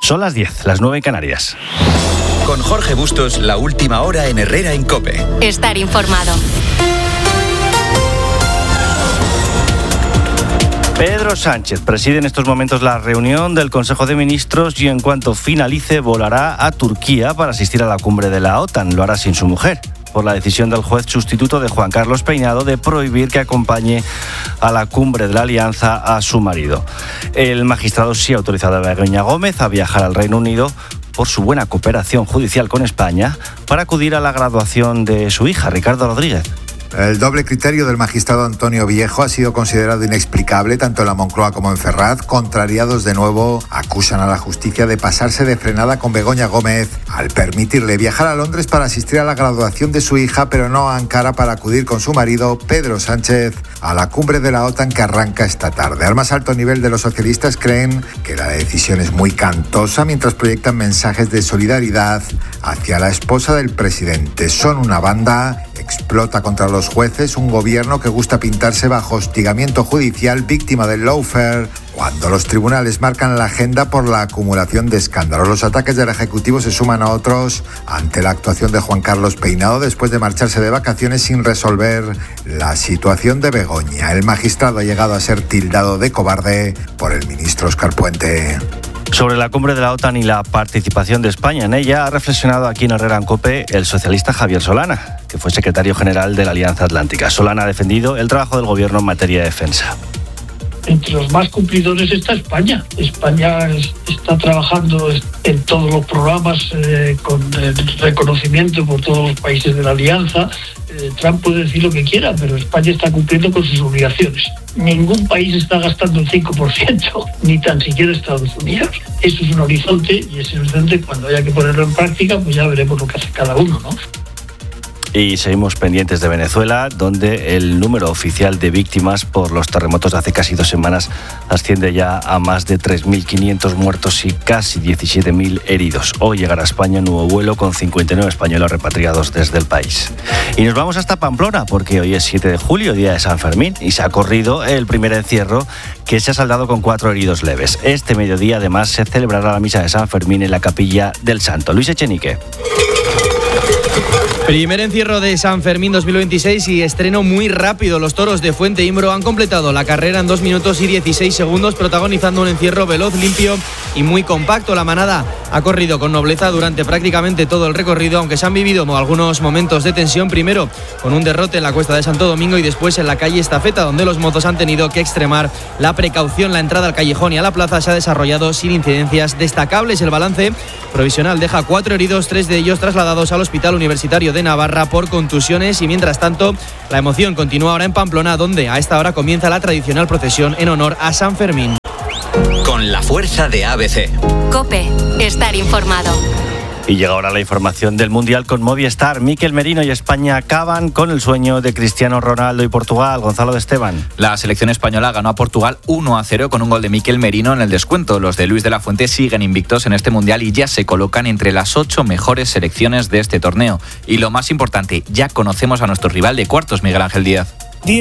Son las 10, las 9 en Canarias. Con Jorge Bustos, la última hora en Herrera en COPE. Estar informado. Pedro Sánchez preside en estos momentos la reunión del Consejo de Ministros y en cuanto finalice volará a Turquía para asistir a la cumbre de la OTAN. Lo hará sin su mujer, por la decisión del juez sustituto de Juan Carlos Peinado de prohibir que acompañe a la cumbre de la Alianza a su marido. El magistrado sí ha autorizado a Begoña Gómez a viajar al Reino Unido por su buena cooperación judicial con España para acudir a la graduación de su hija, Ricardo Rodríguez. El doble criterio del magistrado Antonio Viejo ha sido considerado inexplicable tanto en la Moncloa como en Ferraz. Contrariados de nuevo, acusan a la justicia de pasarse de frenada con Begoña Gómez al permitirle viajar a Londres para asistir a la graduación de su hija, pero no a Ankara para acudir con su marido, Pedro Sánchez, a la cumbre de la OTAN que arranca esta tarde. Al más alto nivel de los socialistas creen que la decisión es muy cantosa mientras proyectan mensajes de solidaridad hacia la esposa del presidente. Son una banda, explota contra los jueces, un gobierno que gusta pintarse bajo hostigamiento judicial, víctima del lawfare, cuando los tribunales marcan la agenda por la acumulación de escándalos. Los ataques del Ejecutivo se suman a otros ante la actuación de Juan Carlos Peinado después de marcharse de vacaciones sin resolver la situación de Begoña. El magistrado ha llegado a ser tildado de cobarde por el ministro Óscar Puente. Sobre la cumbre de la OTAN y la participación de España en ella, ha reflexionado aquí en Herrera en COPE el socialista Javier Solana, que fue secretario general de la Alianza Atlántica. Solana ha defendido el trabajo del gobierno en materia de defensa. Entre los más cumplidores está España. España está trabajando en todos los programas con reconocimiento por todos los países de la Alianza. Trump puede decir lo que quiera, pero España está cumpliendo con sus obligaciones. Ningún país está gastando el 5%, ni tan siquiera Estados Unidos. Eso es un horizonte, y ese horizonte, cuando haya que ponerlo en práctica, pues ya veremos lo que hace cada uno, ¿no? Y seguimos pendientes de Venezuela, donde el número oficial de víctimas por los terremotos de hace casi 2 semanas asciende ya a más de 3.500 muertos y casi 17.000 heridos. Hoy llegará a España un nuevo vuelo con 59 españoles repatriados desde el país. Y nos vamos hasta Pamplona, porque hoy es 7 de julio, día de San Fermín, y se ha corrido el primer encierro, que se ha saldado con 4 heridos leves. Este mediodía, además, se celebrará la misa de San Fermín en la Capilla del Santo. Luis Echenique. Primer encierro de San Fermín 2026 y estreno muy rápido. Los toros de Fuente Imbro han completado la carrera en 2 minutos y 16 segundos, protagonizando un encierro veloz, limpio y muy compacto. La manada ha corrido con nobleza durante prácticamente todo el recorrido, aunque se han vivido algunos momentos de tensión, primero con un derrote en la Cuesta de Santo Domingo y después en la calle Estafeta, donde los mozos han tenido que extremar la precaución. La entrada al callejón y a la plaza se ha desarrollado sin incidencias destacables. El balance provisional deja 4 heridos, 3 de ellos trasladados al Hospital Universitario de Navarra por contusiones, y mientras tanto la emoción continúa ahora en Pamplona, donde a esta hora comienza la tradicional procesión en honor a San Fermín. Con la fuerza de ABC. COPE, estar informado. Y llega ahora la información del Mundial con Movistar. Mikel Merino y España acaban con el sueño de Cristiano Ronaldo y Portugal. Gonzalo de Esteban. La selección española ganó a Portugal 1-0 con un gol de Mikel Merino en el descuento. Los de Luis de la Fuente siguen invictos en este Mundial y ya se colocan entre las 8 mejores selecciones de este torneo. Y lo más importante, ya conocemos a nuestro rival de cuartos, Miguel Ángel Díaz.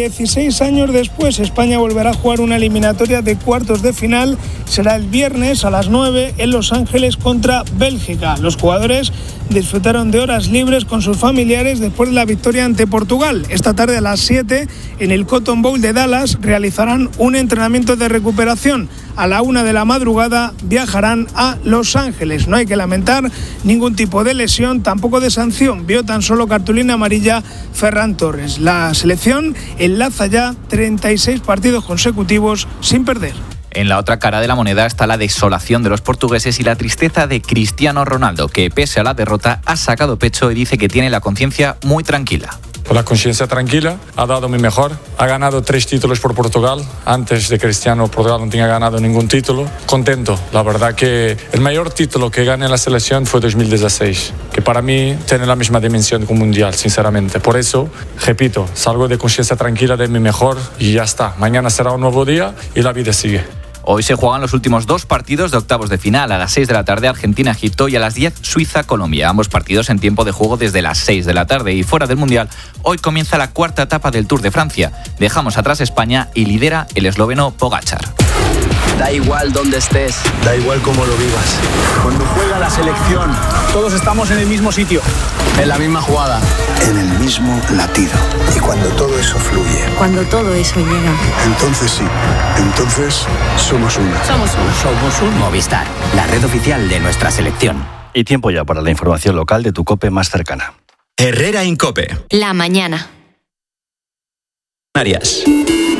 16 años después, España volverá a jugar una eliminatoria de cuartos de final. Será el viernes a las 9 en Los Ángeles contra Bélgica. Los jugadores disfrutaron de horas libres con sus familiares después de la victoria ante Portugal. Esta tarde a las 7 en el Cotton Bowl de Dallas realizarán un entrenamiento de recuperación. A la 1 de la madrugada viajarán a Los Ángeles. No hay que lamentar ningún tipo de lesión, tampoco de sanción. Vio tan solo cartulina amarilla Ferran Torres. La selección enlaza ya 36 partidos consecutivos sin perder. En la otra cara de la moneda está la desolación de los portugueses y la tristeza de Cristiano Ronaldo, que pese a la derrota ha sacado pecho y dice que tiene la conciencia muy tranquila. Con la conciencia tranquila, ha dado mi mejor, ha ganado 3 títulos por Portugal. Antes de Cristiano, Portugal no tenía ganado ningún título. Contento, la verdad que el mayor título que gané en la selección fue 2016, que para mí tiene la misma dimensión que un mundial, sinceramente. Por eso, repito, salgo de conciencia tranquila de mi mejor y ya está. Mañana será un nuevo día y la vida sigue. Hoy se juegan los últimos 2 partidos de octavos de final. A las 6 de la tarde Argentina-Egipto y a las 10 Suiza-Colombia. Ambos partidos en tiempo de juego desde las 6 de la tarde. Y fuera del Mundial, hoy comienza la 4ª etapa del Tour de Francia. Dejamos atrás España y lidera el esloveno Pogačar. Da igual dónde estés. Da igual cómo lo vivas. Cuando juega la selección, todos estamos en el mismo sitio. En la misma jugada. En el mismo latido. Y cuando todo eso fluye. Cuando todo eso llega. Entonces sí. Entonces somos uno. Somos uno. Somos un Movistar, la red oficial de nuestra selección. Y tiempo ya para la información local de tu COPE más cercana. Herrera Incope. La mañana. Canarias.